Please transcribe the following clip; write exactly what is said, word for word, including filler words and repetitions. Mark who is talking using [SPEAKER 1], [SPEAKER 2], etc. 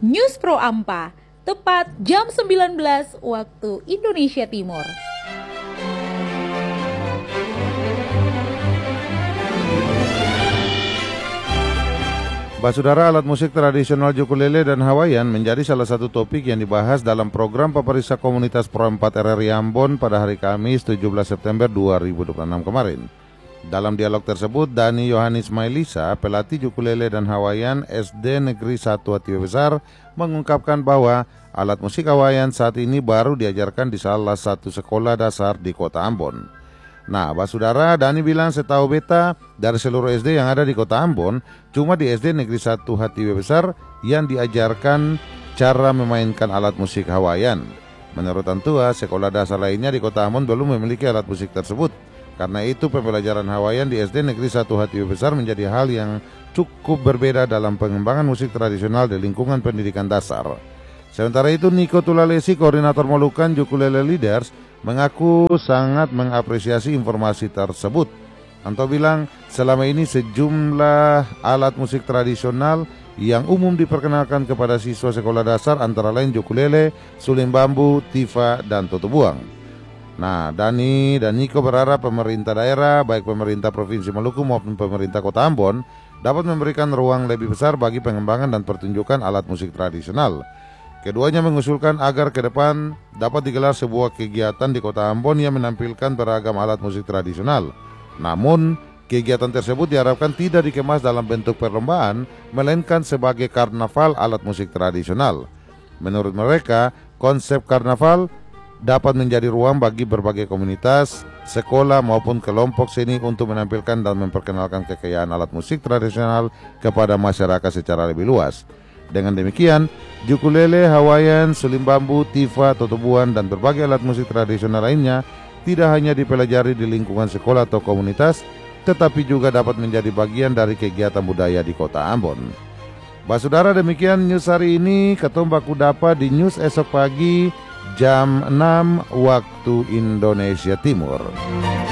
[SPEAKER 1] News Pro Ampa, tepat jam sembilan belas waktu Indonesia Timur.
[SPEAKER 2] Basudara, alat musik tradisional ukulele dan Hawaiian menjadi salah satu topik yang dibahas dalam program Peperiksa Komunitas Pro empat R R I Ambon pada hari Kamis tujuh belas September dua ribu dua puluh enam kemarin. Dalam dialog tersebut, Dani Yohanis Mailisa, pelatih ukulele dan Hawaiian S D Negeri satu Hatiwe Besar, mengungkapkan bahwa alat musik Hawaiian saat ini baru diajarkan di salah satu sekolah dasar di kota Ambon. Nah, Basudara, Dani bilang setahu beta dari seluruh S D yang ada di kota Ambon, cuma di S D Negeri satu Hatiwe Besar yang diajarkan cara memainkan alat musik Hawaiian. Menurut Tantua, sekolah dasar lainnya di kota Ambon belum memiliki alat musik tersebut. Karena itu pembelajaran Hawaiian di S D Negeri satu Hatiwe Besar menjadi hal yang cukup berbeda dalam pengembangan musik tradisional di lingkungan pendidikan dasar. Sementara itu, Niko Tulalesi, koordinator Molukan Ukulele Leaders, mengaku sangat mengapresiasi informasi tersebut. Anto bilang selama ini sejumlah alat musik tradisional yang umum diperkenalkan kepada siswa sekolah dasar antara lain ukulele, suling bambu, tifa, dan toto buang. Nah, Dani dan Niko berharap pemerintah daerah, baik pemerintah Provinsi Maluku maupun pemerintah Kota Ambon, dapat memberikan ruang lebih besar bagi pengembangan dan pertunjukan alat musik tradisional. Keduanya mengusulkan agar ke depan dapat digelar sebuah kegiatan di kota Ambon yang menampilkan beragam alat musik tradisional. Namun, kegiatan tersebut diharapkan tidak dikemas dalam bentuk perlombaan, melainkan sebagai karnaval alat musik tradisional. Menurut mereka, konsep karnaval dapat menjadi ruang bagi berbagai komunitas, sekolah maupun kelompok seni untuk menampilkan dan memperkenalkan kekayaan alat musik tradisional kepada masyarakat secara lebih luas. Dengan demikian, ukulele, Hawaiian, suling bambu, tifa, toto buan, dan berbagai alat musik tradisional lainnya tidak hanya dipelajari di lingkungan sekolah atau komunitas, tetapi juga dapat menjadi bagian dari kegiatan budaya di kota Ambon. Basudara, demikian news hari ini. Ketemu baku dapat di news esok pagi jam enam waktu Indonesia Timur.